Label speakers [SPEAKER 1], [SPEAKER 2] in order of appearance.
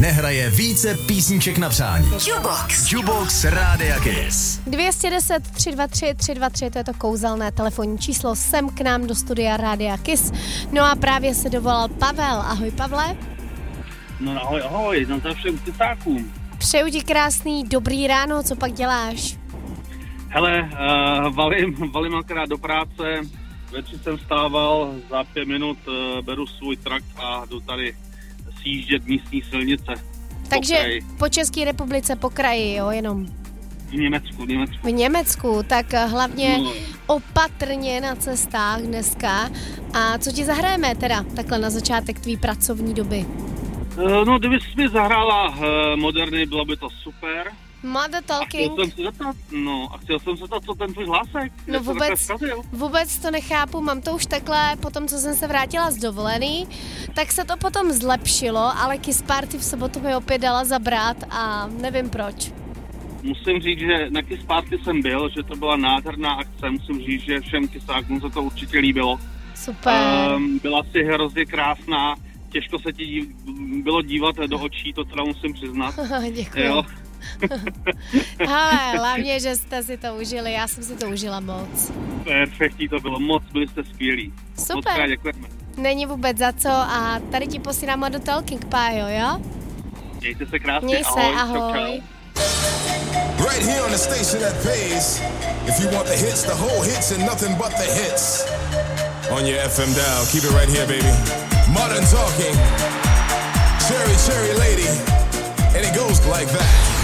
[SPEAKER 1] nehraje více písniček na přání. Jukebox Rádia Kiss.
[SPEAKER 2] 210 323 323, to je to kouzelné telefonní číslo, sem k nám do studia Rádia Kiss. No a právě se dovolal Pavel. Ahoj, Pavle.
[SPEAKER 3] No ahoj, to všem kysákům.
[SPEAKER 2] Přeju ti krásný dobrý ráno, co pak děláš?
[SPEAKER 3] Hele, valím akorát do práce, ve 3 jsem vstával, za 5 minut beru svůj trakt a jdu tady sjíždět místní silnice.
[SPEAKER 2] Takže po České republice, po kraji, jo, jenom?
[SPEAKER 3] V Německu.
[SPEAKER 2] V Německu, tak hlavně opatrně na cestách dneska. A co ti zahrajeme teda, takhle na začátek tvý pracovní doby?
[SPEAKER 3] No, kdyby jsi mi zahrála moderny, bylo by to super.
[SPEAKER 2] Mother Talking.
[SPEAKER 3] A chtěl jsem se zeptat, co ten tvůj hlásek?
[SPEAKER 2] No vůbec to nechápu, mám to už takhle, potom co jsem se vrátila z dovolený, tak se to potom zlepšilo, ale Kiss Party v sobotu mi opět dala zabrat a nevím proč.
[SPEAKER 3] Musím říct, že na Kiss Party jsem byl, že to byla nádherná akce, musím říct, že všem kysákům se to určitě líbilo.
[SPEAKER 2] Super.
[SPEAKER 3] Byla si hrozně krásná, těžko se ti bylo dívat do očí, to teda musím přiznat.
[SPEAKER 2] Děkuji. Jo. Hele, hlavně, že jste si to užili, já jsem si to užila moc.
[SPEAKER 3] Perfektní to bylo, moc byli jste skvělí.
[SPEAKER 2] Super.
[SPEAKER 3] Moc krát děkujeme.
[SPEAKER 2] Není vůbec za co a tady ti posílám Mother Talking, Pájo, jo?
[SPEAKER 3] Mějte se krásně,
[SPEAKER 2] Měj se, ahoj.
[SPEAKER 4] Right here on the station that pays. If you want the hits, the whole hits and nothing but the hits. On your FM dial, keep it right here, baby. Modern Talking, Cherry Lady, and it goes like that.